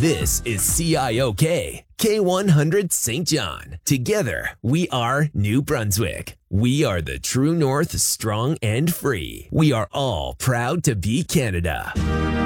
This is CIOK, K100 St. John. Together, we are New Brunswick. We are the true north, strong and free. We are all proud to be Canada.